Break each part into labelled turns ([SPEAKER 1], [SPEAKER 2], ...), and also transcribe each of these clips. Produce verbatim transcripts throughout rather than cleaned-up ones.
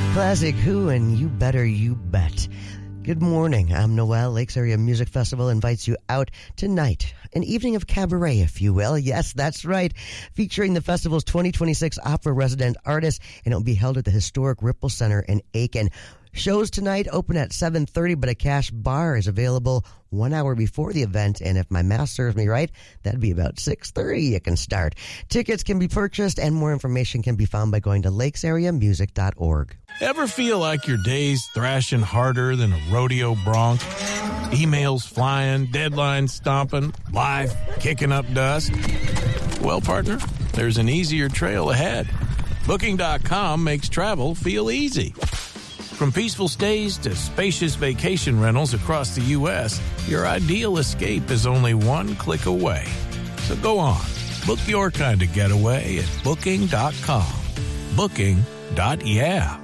[SPEAKER 1] Classic Who and You Better You Bet. Good morning. I'm Noel. Lakes Area Music Festival invites you out tonight. An evening of cabaret, if you will. Yes, that's right. Featuring the festival's twenty twenty-six opera resident artists, and it will be held at the historic Ripple Center in Aiken. Shows tonight open at seven thirty, but a cash bar is available one hour before the event, and if my math serves me right, that'd be about six thirty you can start. Tickets can be purchased, and more information can be found by going to lakes area music dot org.
[SPEAKER 2] Ever feel like your day's thrashing harder than a rodeo bronc? Emails flying, deadlines stomping, life kicking up dust? Well, partner, there's an easier trail ahead. Booking dot com makes travel feel easy. From peaceful stays to spacious vacation rentals across the U S, your ideal escape is only one click away. So go on, book your kind of getaway at booking dot com. Booking. Yeah.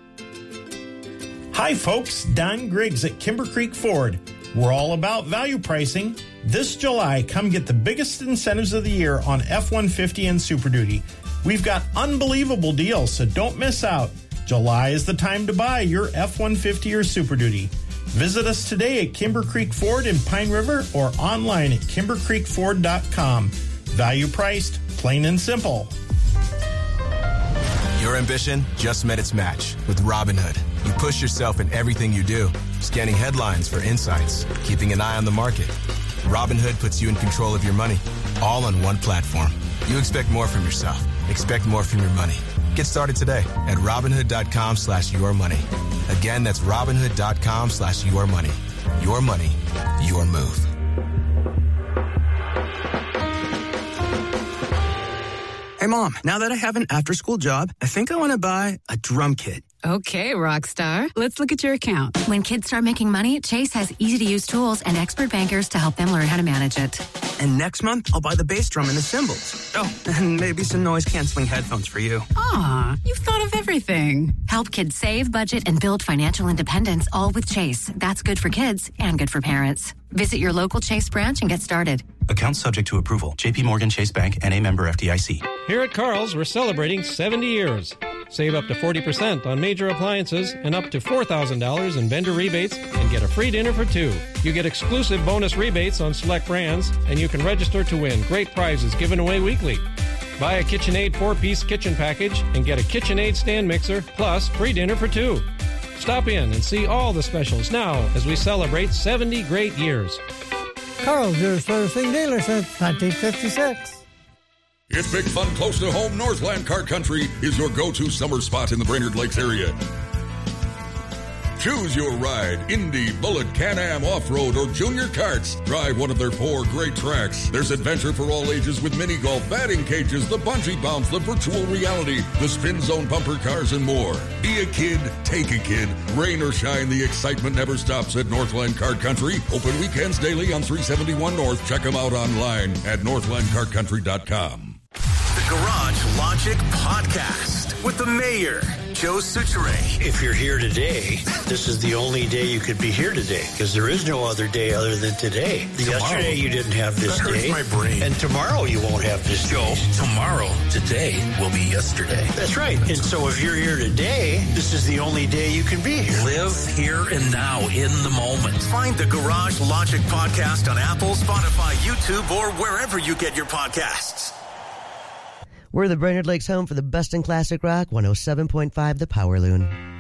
[SPEAKER 3] Hi folks, Don Griggs at Kimber Creek Ford. We're all about value pricing. This July, come get the biggest incentives of the year on F one fifty and Super Duty. We've got unbelievable deals, so don't miss out. July is the time to buy your F one fifty or Super Duty. Visit us today at Kimber Creek Ford in Pine River or online at kimber creek ford dot com. Value priced, plain and simple.
[SPEAKER 4] Your ambition just met its match with Robinhood. You push yourself in everything you do, scanning headlines for insights, keeping an eye on the market. Robinhood puts you in control of your money, all on one platform. You expect more from yourself. Expect more from your money. Get started today at Robinhood dot com slash your money. Again, that's Robinhood dot com slash your money. Your money, your move.
[SPEAKER 5] Hey, Mom, now that I have an after-school job, I think I want to buy a drum kit.
[SPEAKER 6] Okay, Rockstar. Let's look at your account.
[SPEAKER 7] When kids start making money, Chase has easy-to-use tools and expert bankers to help them learn how to manage it.
[SPEAKER 5] And next month, I'll buy the bass drum and the cymbals. Oh, and maybe some noise-canceling headphones for you.
[SPEAKER 6] Aw, you've thought of everything.
[SPEAKER 7] Help kids save, budget, and build financial independence, all with Chase. That's good for kids and good for parents. Visit your local Chase branch and get started.
[SPEAKER 8] Account subject to approval. J P Morgan Chase Bank, N A member F D I C.
[SPEAKER 9] Here at Carl's, we're celebrating seventy years. Save up to forty percent on major appliances and up to four thousand dollars in vendor rebates and get a free dinner for two. You get exclusive bonus rebates on select brands, and you can register to win great prizes given away weekly. Buy a KitchenAid four-piece kitchen package and get a KitchenAid stand mixer plus free dinner for two. Stop in and see all the specials now as we celebrate seventy great years.
[SPEAKER 10] Carl's, your servicing dealer since nineteen fifty-six.
[SPEAKER 11] It's big fun close to home. Northland Kart Country is your go-to summer spot in the Brainerd Lakes area. Choose your ride, Indy, Bullet, Can-Am, Off-Road, or Junior Karts. Drive one of their four great tracks. There's adventure for all ages with mini golf, batting cages, the bungee bounce, the virtual reality, the spin zone bumper cars, and more. Be a kid, take a kid. Rain or shine, the excitement never stops at Northland Kart Country. Open weekends daily on three seventy-one North. Check them out online at northland kart country dot com.
[SPEAKER 12] The Garage Logic Podcast with the mayor, Joe Soucheray.
[SPEAKER 13] If you're here today, this is the only day you could be here today because there is no other day other than today. Tomorrow. Yesterday you didn't have this
[SPEAKER 12] that
[SPEAKER 13] day.
[SPEAKER 12] Hurts my brain.
[SPEAKER 13] And tomorrow you won't have this
[SPEAKER 12] Joe,
[SPEAKER 13] day.
[SPEAKER 12] tomorrow, today will be yesterday.
[SPEAKER 13] That's right. And so if you're here today, this is the only day you can be here.
[SPEAKER 12] Live here and now in the moment. Find the Garage Logic Podcast on Apple, Spotify, YouTube, or wherever you get your podcasts.
[SPEAKER 1] We're the Brainerd Lakes home for the best in classic rock, one oh seven point five The Power Loon.